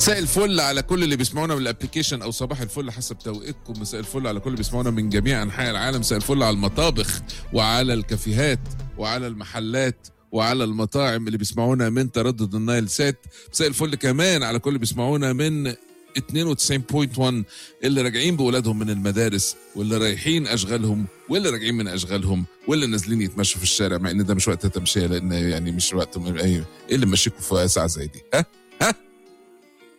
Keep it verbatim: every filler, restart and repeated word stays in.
مساء الفل على كل اللي بيسمعونا من الابليكيشن او صباح الفل حسب توقيتكم. مساء الفل على كل اللي بيسمعونا من جميع انحاء العالم. مساء الفل على المطابخ وعلى الكافيهات وعلى المحلات وعلى المطاعم اللي بيسمعونا من تردد النايل سات. مساء الفل كمان على كل اللي بيسمعونا من اثنين وتسعين فاصلة واحد اللي راجعين بولادهم من المدارس واللي رايحين اشغالهم واللي راجعين من اشغالهم واللي نازلين يتمشوا في الشارع، مع ان ده مش وقت تمشيه لان يعني مش وقت. ايه اللي مشيكوا في ساعه زي دي؟ ها